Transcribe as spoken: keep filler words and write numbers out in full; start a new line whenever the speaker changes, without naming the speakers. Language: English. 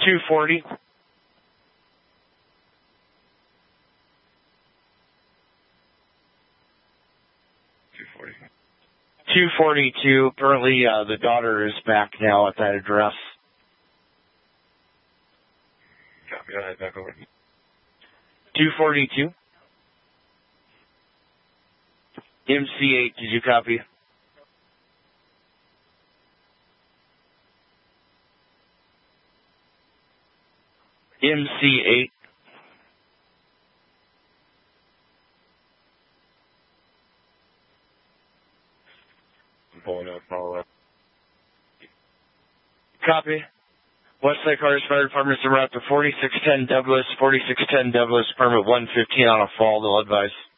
two forty. two forty-two. Apparently, uh, the daughter is back now at that address.
Copy, I'll head back over.
two forty-two. M C eight, did you copy? M C eight.
I'm pulling up, follow up.
Copy. Westside Cars Fire Department's en route to forty-six ten Douglas, forty-six ten Douglas, permit one fifteen on a fall, they'll advise.